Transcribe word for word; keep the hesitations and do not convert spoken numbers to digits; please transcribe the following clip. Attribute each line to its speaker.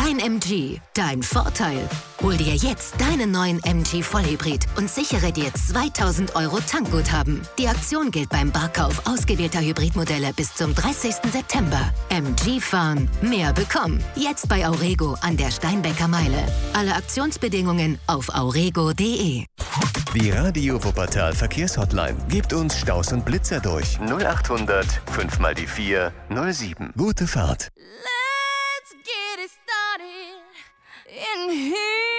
Speaker 1: Dein M G, dein Vorteil. Hol dir jetzt deinen neuen M G Vollhybrid und sichere dir zweitausend Euro Tankguthaben. Die Aktion gilt beim Barkauf ausgewählter Hybridmodelle bis zum dreißigsten September. M G fahren, mehr bekommen. Jetzt bei Aurego an der Steinbecker Meile. Alle Aktionsbedingungen auf aurego punkt de.
Speaker 2: Die Radio Wuppertal Verkehrshotline. Gebt uns Staus und Blitzer durch. null achthundert fünf mal die vier null sieben. Gute Fahrt.
Speaker 3: Let's get it started in here.